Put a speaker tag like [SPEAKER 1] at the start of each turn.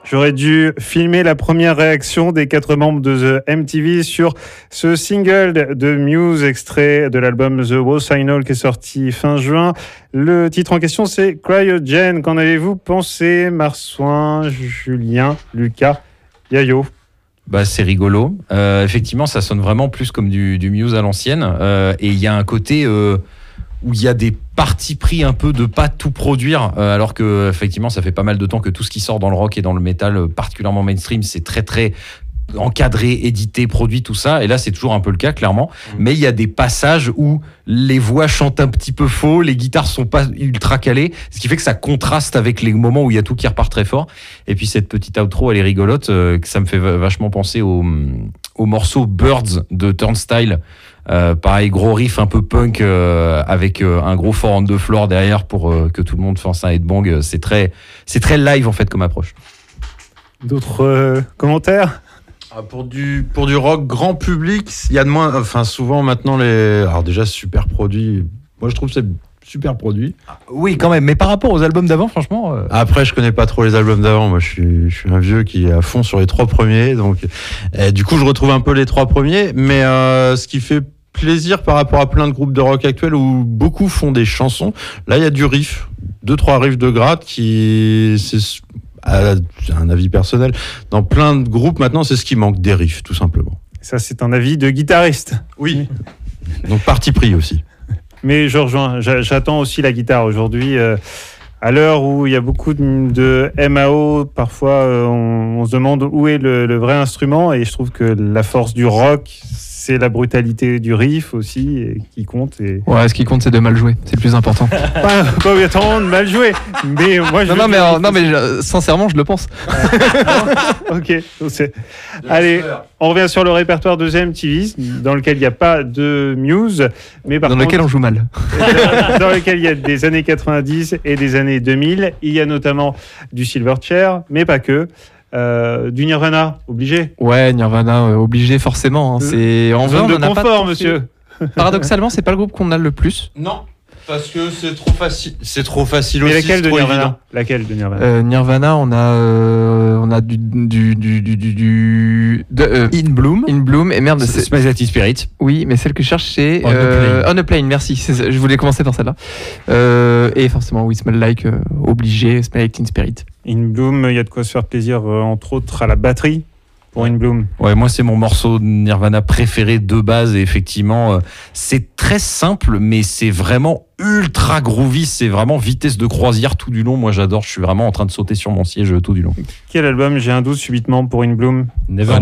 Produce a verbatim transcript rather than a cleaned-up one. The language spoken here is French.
[SPEAKER 1] J'aurais dû filmer la première réaction des quatre membres de The M T V sur ce single de Muse, extrait de l'album The Wall Signal qui est sorti fin juin. Le titre en question, c'est Cryogen. Qu'en avez-vous pensé, Marsouin, Julien, Lucas, Yayo?
[SPEAKER 2] Bah, c'est rigolo. Euh, effectivement, ça sonne vraiment plus comme du, du Muse à l'ancienne. Euh, et il y a un côté... Euh, où il y a des partis pris un peu de pas tout produire, euh, alors que effectivement ça fait pas mal de temps que tout ce qui sort dans le rock et dans le métal, euh, particulièrement mainstream, c'est très très encadré, édité, produit, tout ça. Et là, c'est toujours un peu le cas, clairement. Mmh. Mais il y a des passages où les voix chantent un petit peu faux, les guitares sont pas ultra calées, ce qui fait que ça contraste avec les moments où il y a tout qui repart très fort. Et puis cette petite outro, elle est rigolote, euh, que ça me fait vachement penser au, au morceau Birds de Turnstile. Euh, pareil, gros riff un peu punk euh, avec euh, un gros four on the floor derrière pour euh, que tout le monde fasse un headbang. C'est très, c'est très live en fait comme approche.
[SPEAKER 1] D'autres euh, commentaires?
[SPEAKER 3] Ah, pour du pour du rock grand public, il y a de moins. Enfin, souvent maintenant les. Alors déjà super produit. Moi je trouve que c'est super produit.
[SPEAKER 2] Oui, quand même. Mais par rapport aux albums d'avant, franchement. Euh...
[SPEAKER 3] Après, je connais pas trop les albums d'avant. Moi, je suis je suis un vieux qui est à fond sur les trois premiers. Donc, et du coup, je retrouve un peu les trois premiers. Mais euh, ce qui fait plaisir par rapport à plein de groupes de rock actuels où beaucoup font des chansons. Là, il y a du riff, deux trois riffs de gratte qui c'est un avis personnel. Dans plein de groupes maintenant, c'est ce qui manque, des riffs, tout simplement.
[SPEAKER 1] Ça, c'est un avis de guitariste.
[SPEAKER 3] Oui. Donc parti pris aussi.
[SPEAKER 1] Mais je rejoins. J'attends aussi la guitare aujourd'hui. Euh, à l'heure où il y a beaucoup de, de M A O, parfois euh, on, on se demande où est le, le vrai instrument. Et je trouve que la force du rock, c'est la brutalité du riff aussi et qui compte. Et...
[SPEAKER 4] Ouais, ce qui compte, c'est de mal jouer. C'est le plus important.
[SPEAKER 1] Pas, pas obligatoirement de mal jouer. Mais moi, je
[SPEAKER 4] non, non, mais, euh, non, mais je, sincèrement, je le pense.
[SPEAKER 1] Ok. C'est... Allez, on revient sur le répertoire de The M T V, dans lequel il n'y a pas de Muse. Mais par
[SPEAKER 4] dans
[SPEAKER 1] contre,
[SPEAKER 4] lequel on joue mal.
[SPEAKER 1] Dans lequel il y a des années quatre-vingt-dix et des années deux mille. Il y a notamment du Silverchair, mais pas que. Euh, du Nirvana, obligé.
[SPEAKER 4] Ouais, Nirvana, euh, obligé forcément. Hein. C'est en
[SPEAKER 1] zone
[SPEAKER 4] vrai,
[SPEAKER 1] de confort, monsieur.
[SPEAKER 4] Paradoxalement, c'est pas le groupe qu'on a le plus.
[SPEAKER 3] Non, parce que c'est trop facile. C'est trop facile
[SPEAKER 1] Mais
[SPEAKER 3] aussi.
[SPEAKER 1] laquelle de
[SPEAKER 3] trop
[SPEAKER 1] Nirvana
[SPEAKER 3] évident.
[SPEAKER 1] Laquelle de Nirvana
[SPEAKER 4] euh, Nirvana, on a, euh, on a du, du, du, du, du, du de, euh,
[SPEAKER 2] In Bloom.
[SPEAKER 4] In Bloom. Et merde,
[SPEAKER 2] c'est Smells Like Teen Spirit.
[SPEAKER 4] Oui, mais celle que je cherche, c'est
[SPEAKER 2] On,
[SPEAKER 4] euh, a On a Plane. Merci. C'est, je voulais commencer par celle-là. Euh, et forcément, oui, Smell Like, euh, obligé. Smell Like Teen Spirit.
[SPEAKER 1] In Bloom, il y a de quoi se faire plaisir, euh, entre autres à la batterie pour In Bloom.
[SPEAKER 2] Ouais, moi c'est mon morceau de Nirvana préféré de base et effectivement euh, c'est très simple mais c'est vraiment ultra groovy, c'est vraiment vitesse de croisière tout du long. Moi j'adore, je suis vraiment en train de sauter sur mon siège tout du long.
[SPEAKER 1] Quel album? J'ai un doute subitement pour In Bloom.
[SPEAKER 2] Never